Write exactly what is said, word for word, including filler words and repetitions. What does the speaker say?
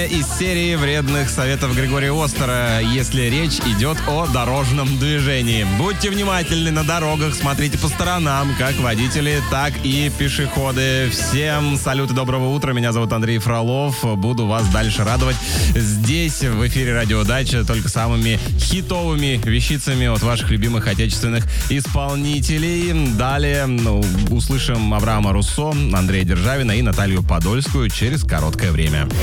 Из серии вредных советов Григория Остера, если речь идет о дорожном движении. Будьте внимательны на дорогах, смотрите по сторонам, как водители, так и пешеходы. Всем салют и доброго утра. Меня зовут Андрей Фролов. Буду вас дальше радовать здесь, в эфире Радио Дача, только самыми хитовыми вещицами от ваших любимых отечественных исполнителей. Далее ну, услышим Авраама Руссо, Андрея Державина и Наталью Подольскую через короткое время.